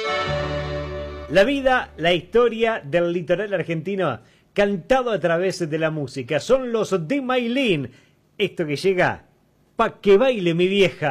La vida, la historia del litoral argentino, cantado a través de la música. Son los de Mailín. Esto que llega, pa' que baile mi vieja.